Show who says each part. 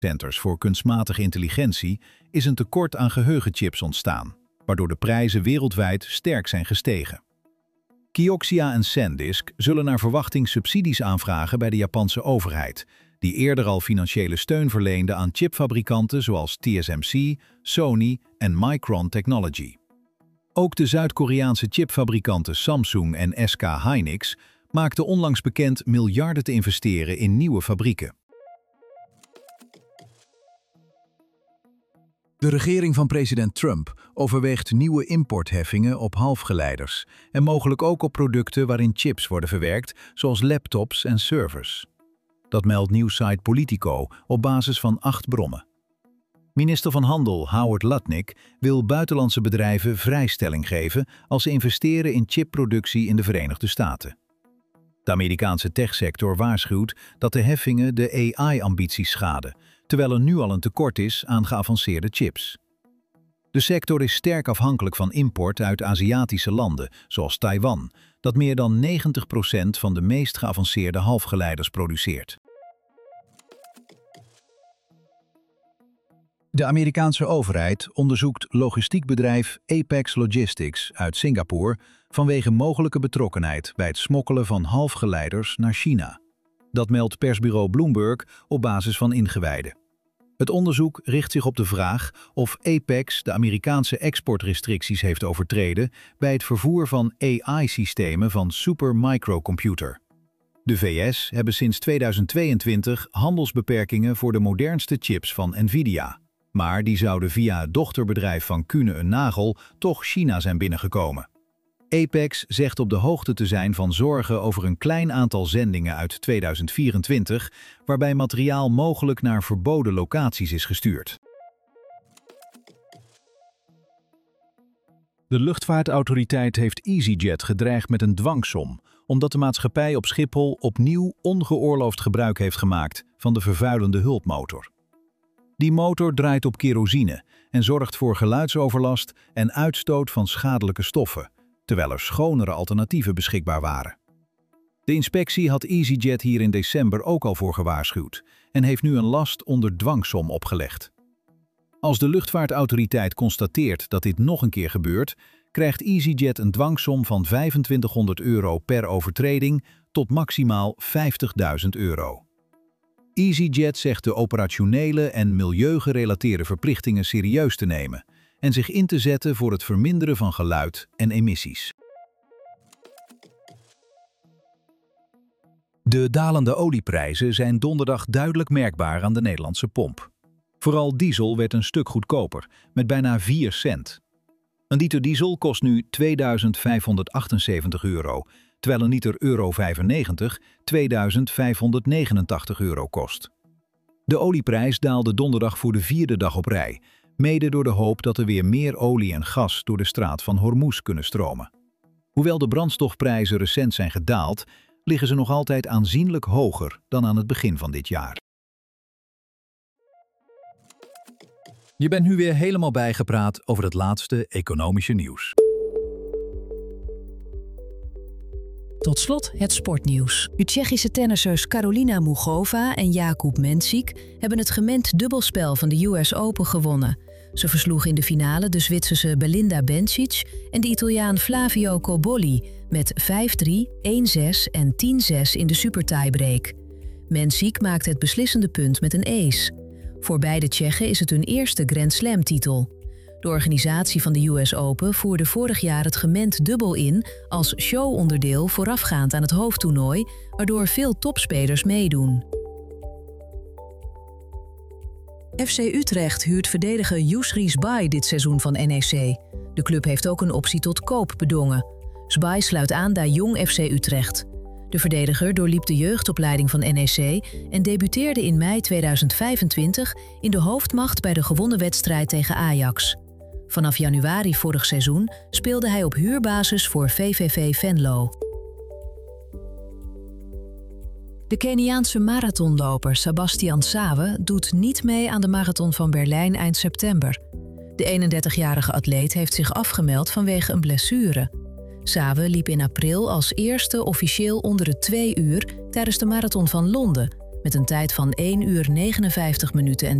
Speaker 1: Centers voor kunstmatige intelligentie is een tekort aan geheugenchips ontstaan, waardoor de prijzen wereldwijd sterk zijn gestegen. Kioxia en SanDisk zullen naar verwachting subsidies aanvragen bij de Japanse overheid, die eerder al financiële steun verleende aan chipfabrikanten zoals TSMC, Sony en Micron Technology. Ook de Zuid-Koreaanse chipfabrikanten Samsung en SK Hynix maakten onlangs bekend miljarden te investeren in nieuwe fabrieken.
Speaker 2: De regering van president Trump overweegt nieuwe importheffingen op halfgeleiders en mogelijk ook op producten waarin chips worden verwerkt, zoals laptops en servers. Dat meldt nieuwssite Politico op basis van 8 bronnen. Minister van Handel Howard Lutnick wil buitenlandse bedrijven vrijstelling geven als ze investeren in chipproductie in de Verenigde Staten. De Amerikaanse techsector waarschuwt dat de heffingen de AI-ambities schaden, terwijl er nu al een tekort is aan geavanceerde chips. De sector is sterk afhankelijk van import uit Aziatische landen, zoals Taiwan, dat meer dan 90% van de meest geavanceerde halfgeleiders produceert.
Speaker 1: De Amerikaanse overheid onderzoekt logistiekbedrijf Apex Logistics uit Singapore vanwege mogelijke betrokkenheid bij het smokkelen van halfgeleiders naar China. Dat meldt persbureau Bloomberg op basis van ingewijden. Het onderzoek richt zich op de vraag of Apex de Amerikaanse exportrestricties heeft overtreden bij het vervoer van AI-systemen van Supermicrocomputer. De VS hebben sinds 2022 handelsbeperkingen voor de modernste chips van Nvidia. Maar die zouden via het dochterbedrijf van Kuehne + Nagel toch China zijn binnengekomen. Apex zegt op de hoogte te zijn van zorgen over een klein aantal zendingen uit 2024, waarbij materiaal mogelijk naar verboden locaties is gestuurd. De luchtvaartautoriteit heeft EasyJet gedreigd met een dwangsom, omdat de maatschappij op Schiphol opnieuw ongeoorloofd gebruik heeft gemaakt van de vervuilende hulpmotor. Die motor draait op kerosine en zorgt voor geluidsoverlast en uitstoot van schadelijke stoffen, terwijl er schonere alternatieven beschikbaar waren. De inspectie had EasyJet hier in december ook al voor gewaarschuwd en heeft nu een last onder dwangsom opgelegd. Als de luchtvaartautoriteit constateert dat dit nog een keer gebeurt, krijgt EasyJet een dwangsom van €2500 per overtreding tot maximaal €50.000. EasyJet zegt de operationele en milieugerelateerde verplichtingen serieus te nemen en zich in te zetten voor het verminderen van geluid en emissies. De dalende olieprijzen zijn donderdag duidelijk merkbaar aan de Nederlandse pomp. Vooral diesel werd een stuk goedkoper, met bijna 4 cent. Een liter diesel kost nu €2578, terwijl een liter €95 €2589 kost. De olieprijs daalde donderdag voor de 4e dag op rij, mede door de hoop dat er weer meer olie en gas door de straat van Hormuz kunnen stromen. Hoewel de brandstofprijzen recent zijn gedaald, liggen ze nog altijd aanzienlijk hoger dan aan het begin van dit jaar. Je bent nu weer helemaal bijgepraat over het laatste economische nieuws.
Speaker 3: Tot slot het sportnieuws. De Tsjechische tennissers Karolina Mugova en Jakub Mensik hebben het gemengd dubbelspel van de US Open gewonnen. Ze versloegen in de finale de Zwitserse Belinda Bencic en de Italiaan Flavio Cobolli met 5-3, 1-6 en 10-6 in de supertiebreak. Mensik maakte het beslissende punt met een ace. Voor beide Tsjechen is het hun eerste Grand Slam-titel. De organisatie van de US Open voerde vorig jaar het gemengd dubbel in als showonderdeel voorafgaand aan het hoofdtoernooi, waardoor veel topspelers meedoen. FC Utrecht huurt verdediger Yousri Sbaai dit seizoen van NEC. De club heeft ook een optie tot koop bedongen. Sbaai sluit aan bij Jong FC Utrecht. De verdediger doorliep de jeugdopleiding van NEC en debuteerde in mei 2025 in de hoofdmacht bij de gewonnen wedstrijd tegen Ajax. Vanaf januari vorig seizoen speelde hij op huurbasis voor VVV Venlo. De Keniaanse marathonloper Sebastian Sawe doet niet mee aan de marathon van Berlijn eind september. De 31-jarige atleet heeft zich afgemeld vanwege een blessure. Sawe liep in april als eerste officieel onder de 2 uur tijdens de marathon van Londen, met een tijd van 1 uur 59 minuten en